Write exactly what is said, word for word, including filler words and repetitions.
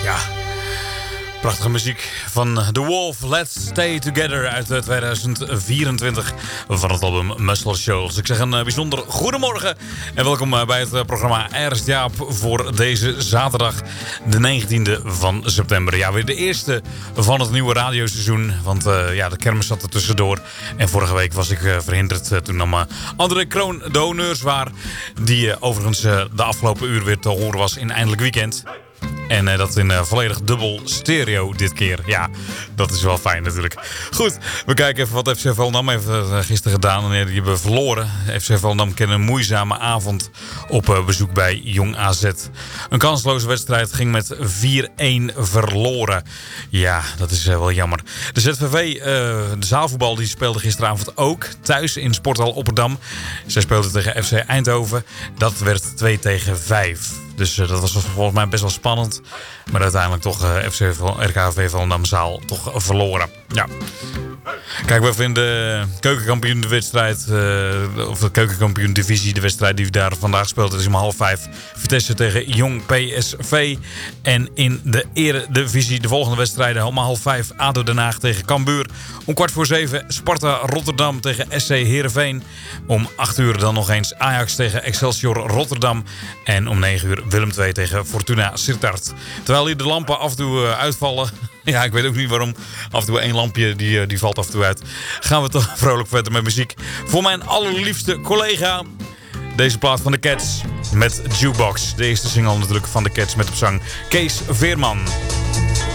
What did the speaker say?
ja. Prachtige muziek van The Wolf, Let's Stay Together uit tweeduizend vierentwintig van het album Muscle Shoals. Ik zeg een bijzonder goedemorgen en welkom bij het programma Ernst Jaap voor deze zaterdag, de negentiende van september. Ja, weer de eerste van het nieuwe radioseizoen, want uh, ja, de kermis zat er tussendoor. En vorige week was ik uh, verhinderd uh, toen dan uh, André Kroon de honneurs waren, die uh, overigens uh, de afgelopen uur weer te horen was in Eindelijk Weekend. En uh, dat in uh, volledig dubbel stereo dit keer. Ja, dat is wel fijn natuurlijk. Goed, we kijken even wat F C Volendam heeft uh, gisteren gedaan. En die hebben verloren. F C Volendam kende een moeizame avond op uh, bezoek bij Jong A Z. Een kansloze wedstrijd ging met vier-een verloren. Ja, dat is uh, wel jammer. De Z V V, uh, de zaalvoetbal, die speelde gisteravond ook thuis in Sporthal Opperdam. Zij speelden tegen F C Eindhoven. Dat werd twee tegen vijf. Dus uh, dat was volgens mij best wel spannend. Maar uiteindelijk toch uh, F C R K V Volendam zaal toch verloren. Ja. Kijk, we vinden de keukenkampioen de wedstrijd, uh, of de keukenkampioen divisie, de wedstrijd die daar vandaag speelt, dat is om half vijf. Vitesse tegen Jong P S V. En in de eredivisie de volgende wedstrijden om half vijf A D O Den Haag tegen Cambuur. Om kwart voor zeven Sparta Rotterdam tegen S C Heerenveen. Om acht uur dan nog eens Ajax tegen Excelsior Rotterdam. En om negen uur Willem twee tegen Fortuna Sittard. Terwijl hier de lampen af en toe uh, uitvallen. Ja, ik weet ook niet waarom. Af en toe één lampje, die, die valt af en toe uit. Gaan we toch vrolijk verder met muziek. Voor mijn allerliefste collega. Deze plaat van de Cats met Jukebox. De eerste single natuurlijk van de Cats met op zang Kees Veerman.